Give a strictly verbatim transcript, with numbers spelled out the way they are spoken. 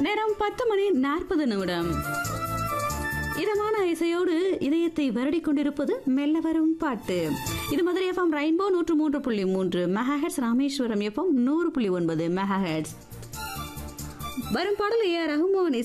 நேரம் பத்து மணி நாற்பது நிமிடம். இதமான இசையோடு இதயத்தை வருடிக் கொண்டிருப்பது மெல்ல வரும் பாட்டு. இது மதுரை எஃப்எம் ரெயின்போ நூற்று மூன்று புள்ளி மூன்று மெகாஹெட்ஸ், ராமேஸ்வரம் எஃப்எம் நூறு புள்ளி ஒன்பது மெகாஹெட்ஸ். வரும் பாடல் ஏ ஆர் ரஹ்மான்